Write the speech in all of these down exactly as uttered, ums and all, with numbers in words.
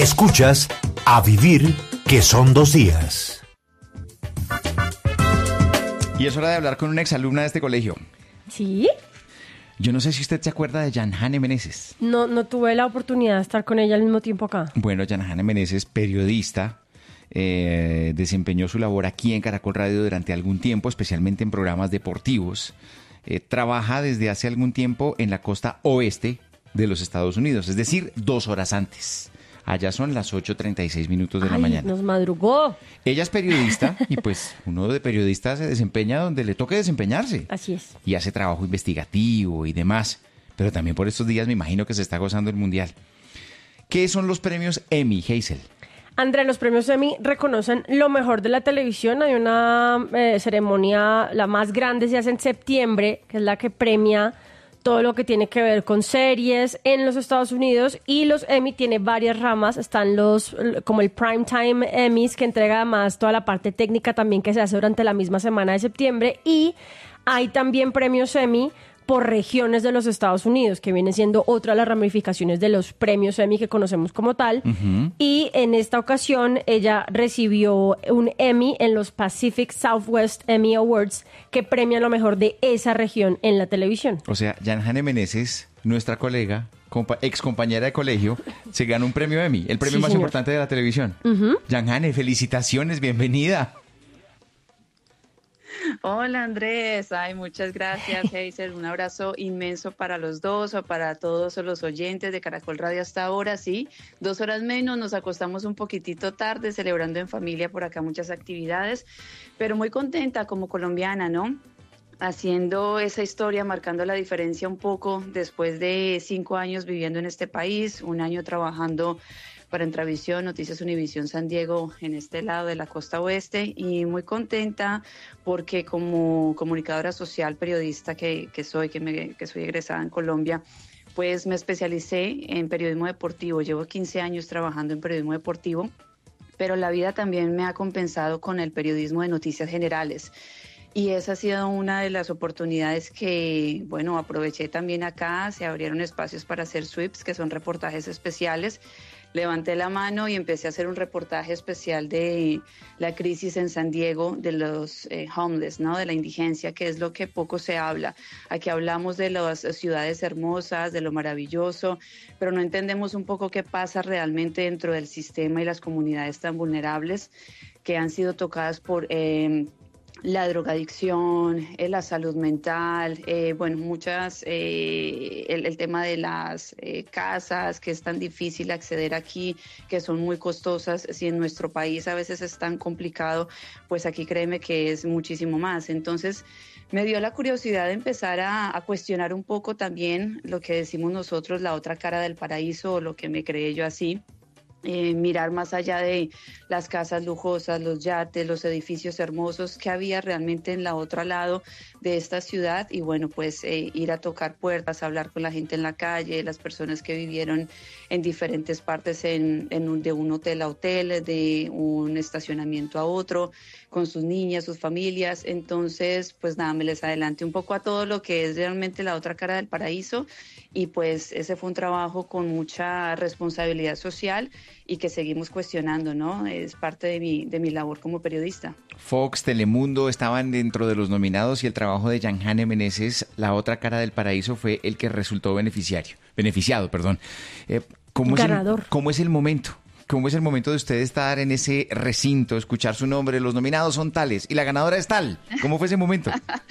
Escuchas A Vivir, que son dos días. Y es hora de hablar con una exalumna de este colegio. ¿Sí? Yo no sé si usted se acuerda de Yanhane Meneses. No, no tuve la oportunidad de estar con ella al mismo tiempo acá. Bueno, Yanhane Meneses, periodista, eh, desempeñó su labor aquí en Caracol Radio durante algún tiempo, especialmente en programas deportivos. Eh, trabaja desde hace algún tiempo en la costa oeste de los Estados Unidos, es decir, dos horas antes. Allá son las ocho treinta y seis minutos de Ay, la mañana. Nos madrugó. Ella es periodista y pues uno de periodistas se desempeña donde le toque desempeñarse. Así es. Y hace trabajo investigativo y demás. Pero también por estos días me imagino que se está gozando el Mundial. ¿Qué son los premios Emmy, Hazel? André, los premios Emmy reconocen lo mejor de la televisión. Hay una eh, ceremonia, la más grande se hace en septiembre, que es la que premia todo lo que tiene que ver con series en los Estados Unidos, y los Emmy tiene varias ramas. Están los, como el Primetime Emmys, que entrega además toda la parte técnica también que se hace durante la misma semana de septiembre, y hay también premios Emmy por regiones de los Estados Unidos, que viene siendo otra de las ramificaciones de los premios Emmy que conocemos como tal. Uh-huh. Y en esta ocasión ella recibió un Emmy en los Pacific Southwest Emmy Awards, que premian lo mejor de esa región en la televisión. O sea, Yanhane Meneses, nuestra colega, compa- ex compañera de colegio, se ganó un premio Emmy, el premio sí, más señor. importante de la televisión. Uh-huh. Yanhane, felicitaciones, bienvenida. Hola Andrés, ay, muchas gracias Hazel, un abrazo inmenso para los dos o para todos los oyentes de Caracol Radio hasta ahora, sí, dos horas menos, nos acostamos un poquitito tarde celebrando en familia por acá muchas actividades, pero muy contenta como colombiana, ¿no? Haciendo esa historia, marcando la diferencia un poco después de cinco años viviendo en este país, un año trabajando para Entravisión, Noticias Univisión San Diego, en este lado de la costa oeste, y muy contenta porque como comunicadora social, periodista que, que soy, que, me, que soy egresada en Colombia, pues me especialicé en periodismo deportivo. Llevo quince años trabajando en periodismo deportivo, pero la vida también me ha compensado con el periodismo de noticias generales. Y esa ha sido una de las oportunidades que, bueno, aproveché también acá. Se abrieron espacios para hacer sweeps, que son reportajes especiales. Levanté la mano y empecé a hacer un reportaje especial de la crisis en San Diego, de los eh, homeless, ¿no? De la indigencia, que es lo que poco se habla. Aquí hablamos de las ciudades hermosas, de lo maravilloso, pero no entendemos un poco qué pasa realmente dentro del sistema y las comunidades tan vulnerables que han sido tocadas por Eh, la drogadicción, eh, la salud mental, eh, bueno, muchas, eh, el, el tema de las eh, casas, que es tan difícil acceder aquí, que son muy costosas. Si en nuestro país a veces es tan complicado, pues aquí créeme que es muchísimo más. Entonces, me dio la curiosidad de empezar a, a cuestionar un poco también lo que decimos nosotros, la otra cara del paraíso, o lo que me creé yo así. Eh, mirar más allá de las casas lujosas, los yates, los edificios hermosos que había realmente en la otra lado de esta ciudad, y bueno, pues eh, ir a tocar puertas, hablar con la gente en la calle, las personas que vivieron en diferentes partes en, en un, de un hotel a hotel, de un estacionamiento a otro, con sus niñas, sus familias. Entonces, pues nada, me les adelanté un poco a todo lo que es realmente la otra cara del paraíso, y pues ese fue un trabajo con mucha responsabilidad social y que seguimos cuestionando, ¿no? Es parte de mi, de mi labor como periodista. Fox, Telemundo estaban dentro de los nominados, y el trabajo de Yanhane Meneses, la otra cara del paraíso, fue el que resultó beneficiario, beneficiado, perdón. Eh, ¿cómo Ganador. Es el, ¿Cómo es el momento? ¿Cómo es el momento de usted estar en ese recinto, escuchar su nombre, los nominados son tales y la ganadora es tal? ¿Cómo fue ese momento?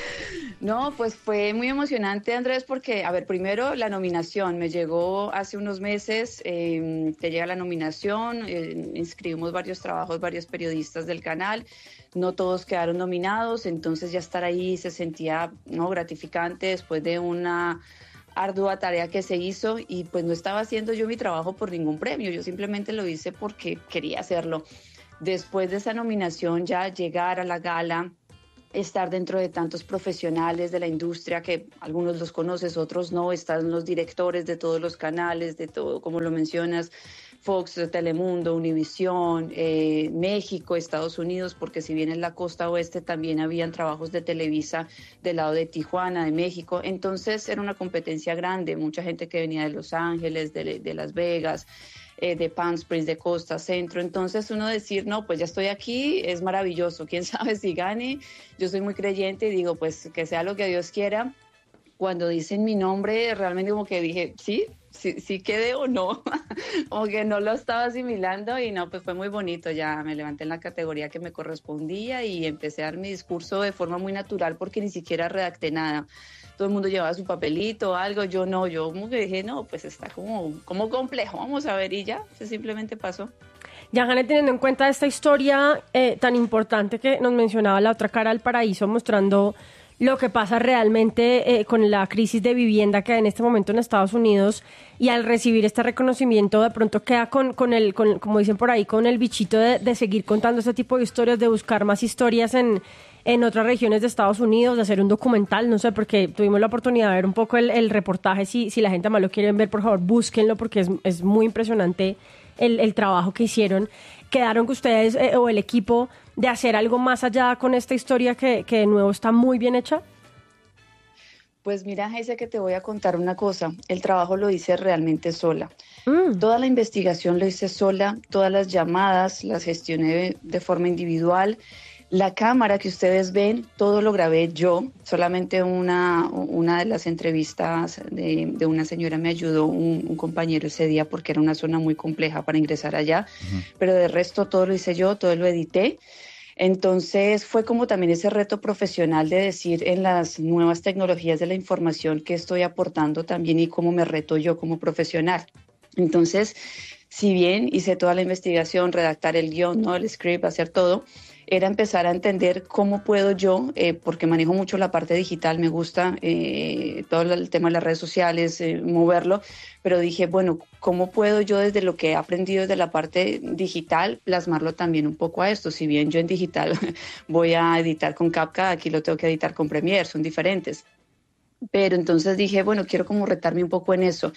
No, pues fue muy emocionante, Andrés, porque, a ver, primero la nominación me llegó hace unos meses, eh, te llega la nominación, eh, inscribimos varios trabajos, varios periodistas del canal, no todos quedaron nominados, entonces ya estar ahí se sentía, ¿no?, gratificante después de una ardua tarea que se hizo, y pues no estaba haciendo yo mi trabajo por ningún premio, yo simplemente lo hice porque quería hacerlo. Después de esa nominación, ya llegar a la gala, estar dentro de tantos profesionales de la industria, que algunos los conoces, otros no, están los directores de todos los canales, de todo, como lo mencionas, Fox, Telemundo, Univisión, eh, México, Estados Unidos, porque si bien en la costa oeste también habían trabajos de Televisa del lado de Tijuana, de México, entonces era una competencia grande, mucha gente que venía de Los Ángeles, de, de Las Vegas, eh, de Palm Springs, de Costa Centro. Entonces uno decir, no, pues ya estoy aquí, es maravilloso, quién sabe si gane. Yo soy muy creyente y digo, pues que sea lo que Dios quiera. Cuando dicen mi nombre, realmente como que dije, sí, sí, sí quedé o no, como que no lo estaba asimilando y no, pues fue muy bonito, ya me levanté en la categoría que me correspondía y empecé a dar mi discurso de forma muy natural porque ni siquiera redacté nada. Todo el mundo llevaba su papelito o algo, yo no, yo como que dije, no, pues está como, como complejo, vamos a ver y ya, se simplemente pasó. Ya, Janet, teniendo en cuenta esta historia eh, tan importante que nos mencionaba La Otra Cara del Paraíso, mostrando lo que pasa realmente eh, con la crisis de vivienda que hay en este momento en Estados Unidos, y al recibir este reconocimiento de pronto queda con, con el, con, como dicen por ahí, con el bichito de, de seguir contando este tipo de historias, de buscar más historias en, en otras regiones de Estados Unidos, de hacer un documental, no sé, porque tuvimos la oportunidad de ver un poco el, el reportaje. Si, si la gente más lo quieren ver, por favor, búsquenlo porque es, es muy impresionante el, el trabajo que hicieron. Quedaron que ustedes eh, o el equipo de hacer algo más allá con esta historia que, que de nuevo está muy bien hecha. Pues mira, Geise, que te voy a contar una cosa. El trabajo lo hice realmente sola. Mm. Toda la investigación lo hice sola, todas las llamadas las gestioné de, de forma individual. La cámara que ustedes ven, todo lo grabé yo. Solamente una, una de las entrevistas de, de una señora me ayudó un, un compañero ese día porque era una zona muy compleja para ingresar allá. Uh-huh. Pero de resto todo lo hice yo, todo lo edité. Entonces fue como también ese reto profesional de decir en las nuevas tecnologías de la información que estoy aportando también y cómo me reto yo como profesional. Entonces, si bien hice toda la investigación, redactar el guión, ¿no? El script, hacer todo, era empezar a entender cómo puedo yo, eh, porque manejo mucho la parte digital, me gusta eh, todo el tema de las redes sociales, eh, moverlo, pero dije, bueno, ¿cómo puedo yo desde lo que he aprendido desde la parte digital plasmarlo también un poco a esto? Si bien yo en digital voy a editar con CapCut, aquí lo tengo que editar con Premiere, son diferentes. Pero entonces dije, bueno, quiero como retarme un poco en eso.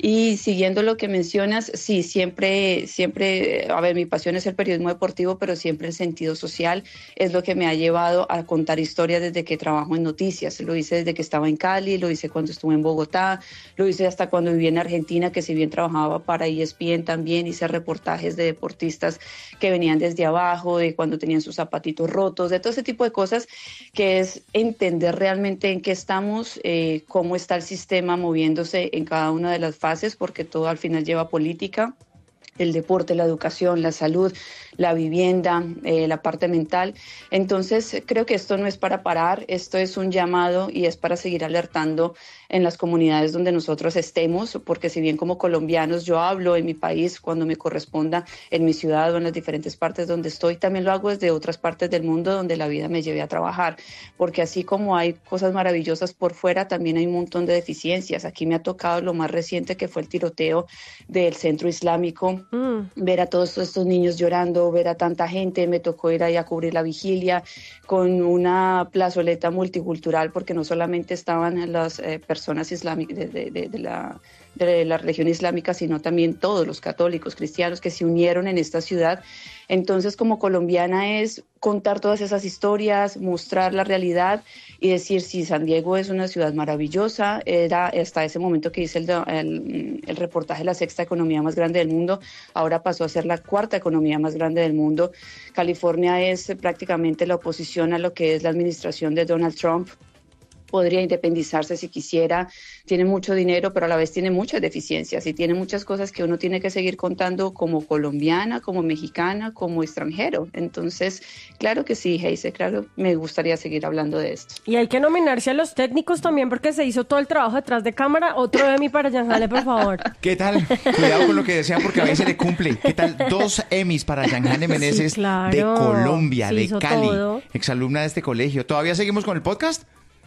Y siguiendo lo que mencionas, sí, siempre, siempre, a ver, mi pasión es el periodismo deportivo, pero siempre el sentido social es lo que me ha llevado a contar historias desde que trabajo en noticias. Lo hice desde que estaba en Cali, lo hice cuando estuve en Bogotá, lo hice hasta cuando viví en Argentina, que si bien trabajaba para E S P N también, hice reportajes de deportistas que venían desde abajo, de cuando tenían sus zapatitos rotos, de todo ese tipo de cosas, que es entender realmente en qué estamos, Eh, cómo está el sistema moviéndose en cada una de las fases, porque todo al final lleva política, el deporte, la educación, la salud, la vivienda, eh, la parte mental. Entonces, creo que esto no es para parar, esto es un llamado y es para seguir alertando en las comunidades donde nosotros estemos, porque si bien como colombianos yo hablo en mi país cuando me corresponda, en mi ciudad o en las diferentes partes donde estoy, también lo hago desde otras partes del mundo donde la vida me lleve a trabajar, porque así como hay cosas maravillosas por fuera, también hay un montón de deficiencias. Aquí me ha tocado lo más reciente, que fue el tiroteo del centro islámico, mm. ver a todos estos niños llorando, ver a tanta gente, me tocó ir ahí a cubrir la vigilia con una plazoleta multicultural, porque no solamente estaban las eh, personas islámicas de, de, de, de, la, de la religión islámica, sino también todos los católicos, cristianos que se unieron en esta ciudad. Entonces, como colombiana, es contar todas esas historias, mostrar la realidad y decir, sí, San Diego es una ciudad maravillosa. Era hasta ese momento que hice el, el, el reportaje, la sexta economía más grande del mundo, ahora pasó a ser la cuarta economía más grande del mundo. California es prácticamente la oposición a lo que es la administración de Donald Trump. Podría independizarse si quisiera, tiene mucho dinero, pero a la vez tiene muchas deficiencias y tiene muchas cosas que uno tiene que seguir contando como colombiana, como mexicana, como extranjero. Entonces, claro que sí, Geise, claro, me gustaría seguir hablando de esto. Y hay que nominarse a los técnicos también, porque se hizo todo el trabajo detrás de cámara. Otro Emmy para Jan Jale, por favor. ¿Qué tal? Cuidado con lo que desean, porque a veces le cumple. ¿Qué tal? Dos Emmys para Jan Jale Meneses, sí, claro, de Colombia, de Cali, todo. Exalumna de este colegio. ¿Todavía seguimos con el podcast?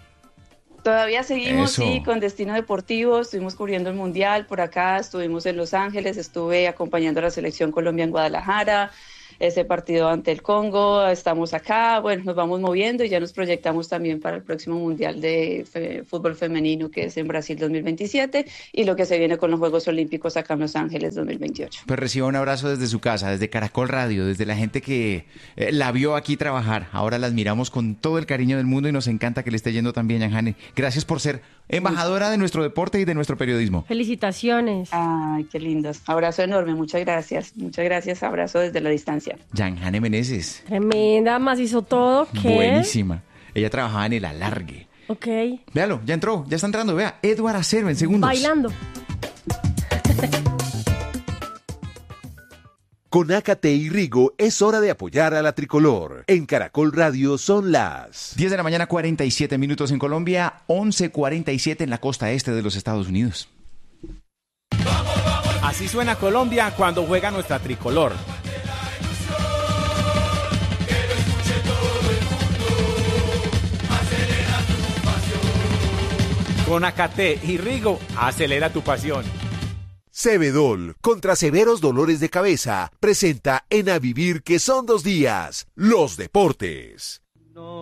Todavía seguimos, Eso. Sí, con Destino Deportivo, estuvimos cubriendo el Mundial por acá, estuvimos en Los Ángeles, estuve acompañando a la Selección Colombia en Guadalajara, ese partido ante el Congo, estamos acá, bueno, nos vamos moviendo y ya nos proyectamos también para el próximo Mundial de fe, Fútbol Femenino, que es en Brasil dos mil veintisiete, y lo que se viene con los Juegos Olímpicos acá en Los Ángeles dos mil veintiocho. Pues reciba un abrazo desde su casa, desde Caracol Radio, desde la gente que eh, la vio aquí trabajar. Ahora la admiramos con todo el cariño del mundo y nos encanta que le esté yendo tan bien, Jan Jane. Gracias por ser embajadora de nuestro deporte y de nuestro periodismo. Felicitaciones. Ay, qué lindos. Abrazo enorme, muchas gracias. Muchas gracias, abrazo desde la distancia. Yanjane Meneses. Tremenda, más hizo todo. ¿Qué? Buenísima. Ella trabajaba en el alargue. Ok. Véalo, ya entró, ya está entrando. Vea, Edward Acero en segundos. Bailando. Con Ácate y Rigo es hora de apoyar a la tricolor. En Caracol Radio son las diez de la mañana, cuarenta y siete minutos en Colombia, once cuarenta y siete en la costa este de los Estados Unidos. Así suena Colombia cuando juega nuestra tricolor. Con Ácate y Rigo, acelera tu pasión. Cebedol, contra severos dolores de cabeza, presenta en A Vivir que son dos días, los deportes.